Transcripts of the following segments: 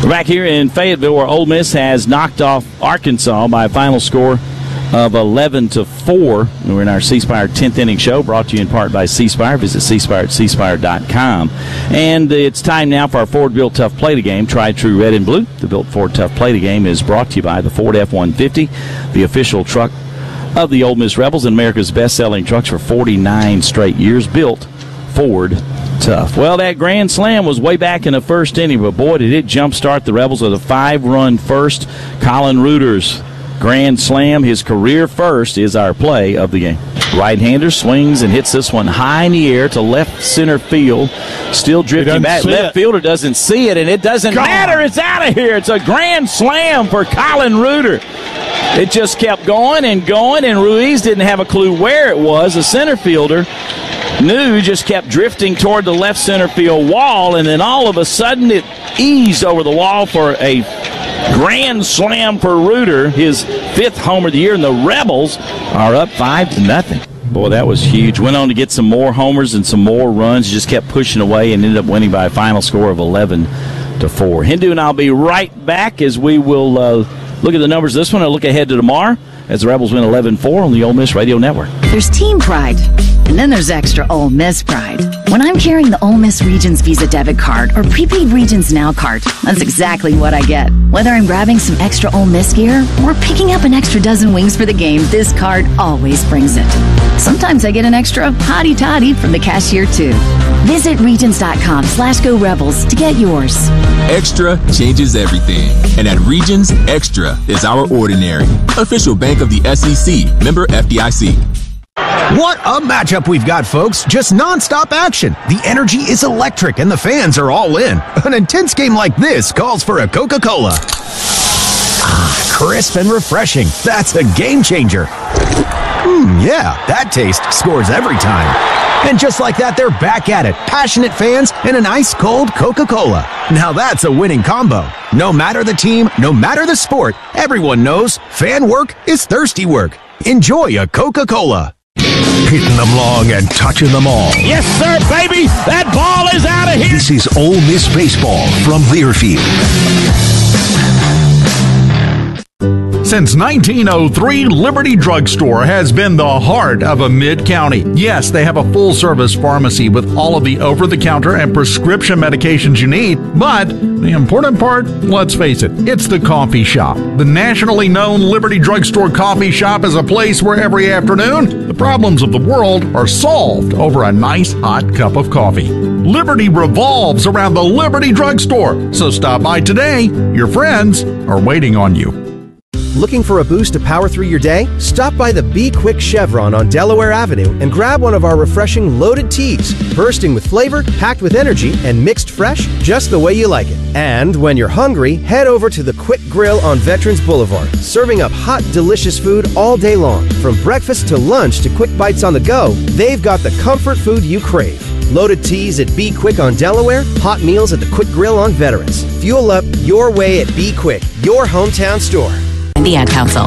We're back here in Fayetteville where Ole Miss has knocked off Arkansas by a final score of 11-4. We're in our C Spire 10th inning show, brought to you in part by C Spire. Visit cspire at cspire.com. And it's time now for our Ford Built Tough Play-To game. Try true red and blue. The Built Ford Tough Play-To game is brought to you by the Ford F-150, the official truck of the Ole Miss Rebels and America's best-selling trucks for 49 straight years. Built Ford Tough. Well, that grand slam was way back in the first inning, but boy, did it jumpstart the Rebels with a 5-run first. Colin Reuter's grand slam, his career first, is our play of the game. Right-hander swings and hits this one high in the air to left center field. Still drifting back. Left fielder doesn't see it, and it doesn't matter. It's out of here. It's a grand slam for Colin Reuter. It just kept going, and Ruiz didn't have a clue where it was. The center fielder just kept drifting toward the left center field wall, and then all of a sudden it eased over the wall for a grand slam for Reuter, his 5th homer of the year, and the Rebels are up 5-0. Boy, that was huge. Went on to get some more homers and some more runs. Just kept pushing away and ended up winning by a final score of 11-4. Hindu and I'll be right back as we will look at the numbers of this one and look ahead to tomorrow as the Rebels win 11-4 on the Ole Miss Radio Network. There's team pride, and then there's extra Ole Miss pride. When I'm carrying the Ole Miss Regions Visa debit card or prepaid Regions Now card, that's exactly what I get. Whether I'm grabbing some extra Ole Miss gear or picking up an extra dozen wings for the game, this card always brings it. Sometimes I get an extra hottie toddy from the cashier too. Visit Regions.com/Go Rebels to get yours. Extra changes everything. And at Regions, Extra is our ordinary. Official bank of the SEC. Member FDIC. What a matchup we've got, folks. Just nonstop action. The energy is electric and the fans are all in. An intense game like this calls for a Coca-Cola. Crisp and refreshing. That's a game changer. Yeah, that taste scores every time. And just like that, they're back at it. Passionate fans and an ice-cold Coca-Cola. Now that's a winning combo. No matter the team, no matter the sport, everyone knows fan work is thirsty work. Enjoy a Coca-Cola. Hitting them long and touching them all. Yes, sir, baby! That ball is out of here! This is Ole Miss Baseball from Learfield. Since 1903, Liberty Drugstore has been the heart of a mid-county. Yes, they have a full-service pharmacy with all of the over-the-counter and prescription medications you need. But the important part, let's face it, it's the coffee shop. The nationally known Liberty Drugstore coffee shop is a place where every afternoon, the problems of the world are solved over a nice hot cup of coffee. Liberty revolves around the Liberty Drugstore. So stop by today. Your friends are waiting on you. Looking for a boost to power through your day? Stop by the Be Quick Chevron on Delaware Avenue and grab one of our refreshing loaded teas, bursting with flavor, packed with energy, and mixed fresh just the way you like it. And when you're hungry, head over to the Quick Grill on Veterans Boulevard, serving up hot, delicious food all day long. From breakfast to lunch to quick bites on the go, they've got the comfort food you crave. Loaded teas at Be Quick on Delaware, hot meals at the Quick Grill on Veterans. Fuel up your way at Be Quick, your hometown store. The Ad Council.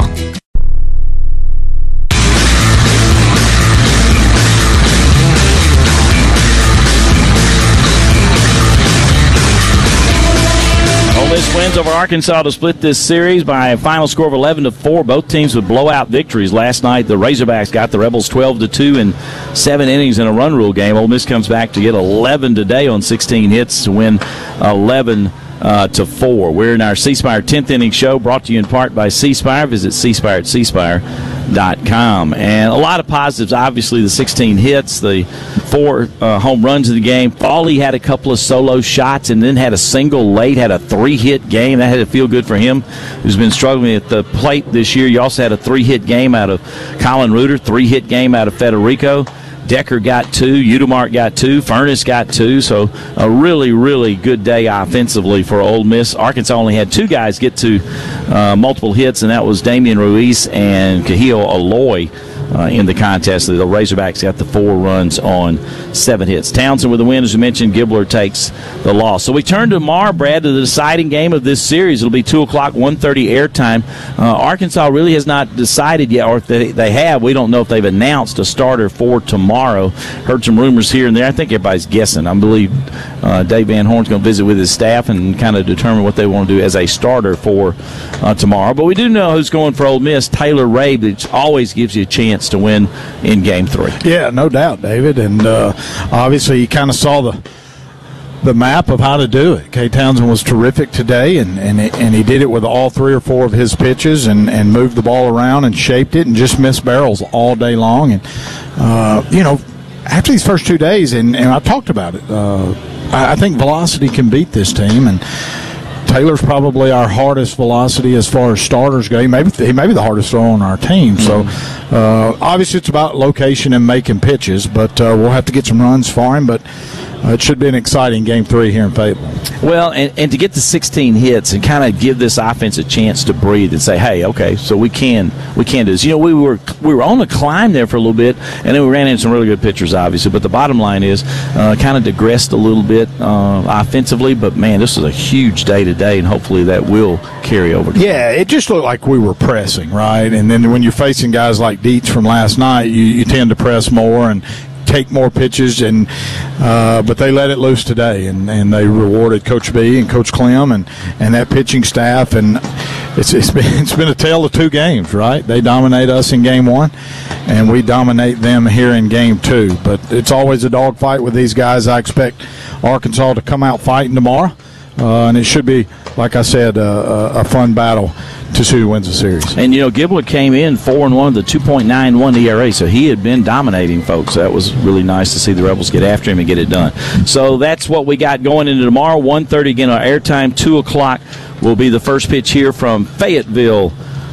Ole Miss wins over Arkansas to split this series by a final score of 11-4. Both teams with blowout victories. Last night, the Razorbacks got the Rebels 12-2 in 7 innings in a run rule game. Ole Miss comes back to get 11 today on 16 hits to win 11-4. We're in our C Spire 10th inning show, brought to you in part by C Spire. Visit cspire at cspire.com. And a lot of positives, obviously, the 16 hits, the 4 home runs of the game. Fawley had a couple of solo shots and then had a single late, had a 3-hit game. That had to feel good for him, who's been struggling at the plate this year. You also had a 3-hit game out of Colin Reuter, 3-hit game out of Federico. Decker got 2, Udemark got 2, Furness got 2, so a really, really good day offensively for Ole Miss. Arkansas only had 2 guys get to multiple hits, and that was Damian Ruiz and Cahill Aloy. in the contest. The Razorbacks got the 4 runs on 7 hits. Townsend with the win, as we mentioned. Gibbler takes the loss. So we turn tomorrow, Brad, to the deciding game of this series. It'll be 2 o'clock, 1:30 airtime. Arkansas really has not decided yet, or if they have, we don't know if they've announced a starter for tomorrow. Heard some rumors here and there. I think everybody's guessing. I believe Dave Van Horn's going to visit with his staff and kind of determine what they want to do as a starter for tomorrow. But we do know who's going for Ole Miss. Taylor Rabe, which always gives you a chance to win in Game 3. Yeah, no doubt, David. And obviously you kind of saw the map of how to do it. Kay Townsend was terrific today, and he did it with all 3 or 4 of his pitches and moved the ball around and shaped it and just missed barrels all day long. And, after these first 2 days, and I talked about it, I think velocity can beat this team, and Taylor's probably our hardest velocity as far as starters go. He may be the hardest thrower on our team. So, obviously it's about location and making pitches, but we'll have to get some runs for him. But it should be an exciting Game 3 here in Fayetteville. Well, and to get the 16 hits and kind of give this offense a chance to breathe and say, hey, okay, so we can do this. We were on a climb there for a little bit, and then we ran into some really good pitchers, obviously. But the bottom line is kind of digressed a little bit offensively. But, man, this was a huge day today, and hopefully that will carry over. Yeah, it just looked like we were pressing, right? And then when you're facing guys like Dietz from last night, you tend to press more and take more pitches, and but they let it loose today, and they rewarded Coach B and Coach Clem and that pitching staff, and it's been a tale of 2 games, right? They dominate us in Game 1, and we dominate them here in Game 2. But it's always a dogfight with these guys. I expect Arkansas to come out fighting tomorrow, and it should be, like I said, a fun battle to see who wins the series. And, Gibbler came in 4-1 with a 2.91 ERA, so he had been dominating folks. That was really nice to see the Rebels get after him and get it done. So that's what we got going into tomorrow. 1:30 again our airtime. 2 o'clock will be the first pitch here from Fayetteville,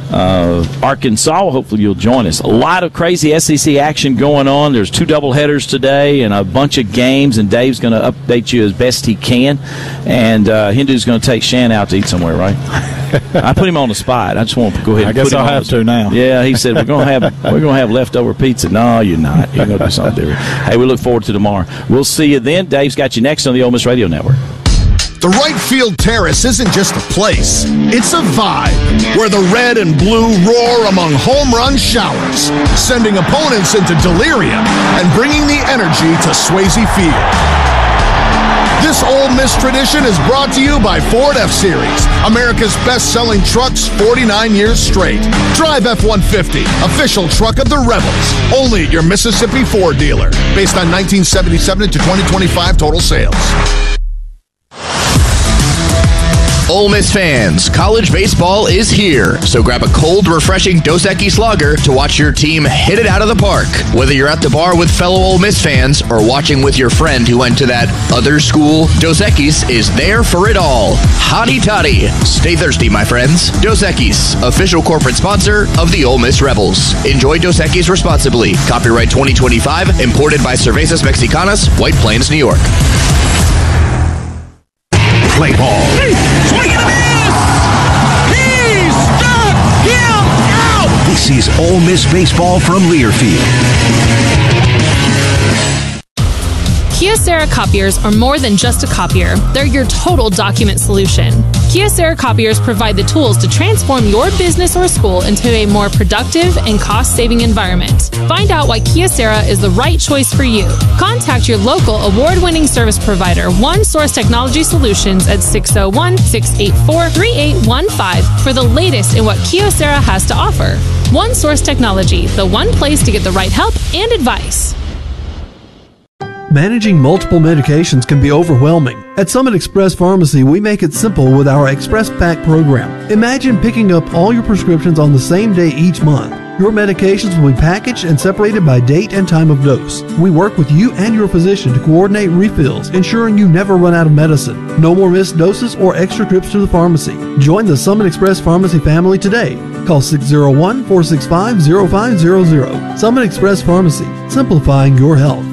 Arkansas. Hopefully you'll join us. A lot of crazy SEC action going on. There's 2 doubleheaders today and a bunch of games, and Dave's going to update you as best he can. And Hindu's going to take Shan out to eat somewhere, right? I put him on the spot. I just want to go ahead and I guess I'll have to now. Yeah, he said we're going to have leftover pizza. No, you're not. You're going to do something different. Hey, we look forward to tomorrow. We'll see you then. Dave's got you next on the Ole Miss Radio Network. The right field terrace isn't just a place, it's a vibe where the red and blue roar among home run showers, sending opponents into delirium and bringing the energy to Swayze Field. This Ole Miss tradition is brought to you by Ford F-Series, America's best-selling trucks 49 years straight. Drive F-150, official truck of the Rebels, only at your Mississippi Ford dealer, based on 1977 to 2025 total sales. Ole Miss fans, college baseball is here, so grab a cold, refreshing Dos Equis lager to watch your team hit it out of the park. Whether you're at the bar with fellow Ole Miss fans or watching with your friend who went to that other school, Dos Equis is there for it all. Hotty toddy. Stay thirsty, my friends. Dos Equis, official corporate sponsor of the Ole Miss Rebels. Enjoy Dos Equis responsibly. Copyright 2025, imported by Cervezas Mexicanas, White Plains, New York. Play ball. Swing and a miss! He struck him out! This is Ole Miss baseball from Learfield. Kyocera copiers are more than just a copier. They're your total document solution. Kyocera copiers provide the tools to transform your business or school into a more productive and cost-saving environment. Find out why Kyocera is the right choice for you. Contact your local award-winning service provider, One Source Technology Solutions, at 601-684-3815 for the latest in what Kyocera has to offer. One Source Technology, the one place to get the right help and advice. Managing multiple medications can be overwhelming. At Summit Express Pharmacy, we make it simple with our Express Pack program. Imagine picking up all your prescriptions on the same day each month. Your medications will be packaged and separated by date and time of dose. We work with you and your physician to coordinate refills, ensuring you never run out of medicine. No more missed doses or extra trips to the pharmacy. Join the Summit Express Pharmacy family today. Call 601-465-0500. Summit Express Pharmacy, simplifying your health.